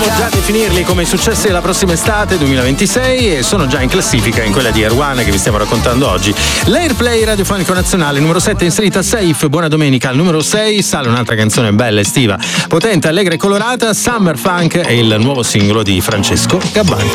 possiamo già definirli come i successi della prossima estate 2026 e sono già in classifica in quella di Air One che vi stiamo raccontando oggi. L'Airplay radiofonico nazionale, numero 7 inserita Safe, Buona Domenica. Al numero 6 sale un'altra canzone bella estiva, potente, allegra e colorata, Summer Funk, è il nuovo singolo di Francesco Gabbani.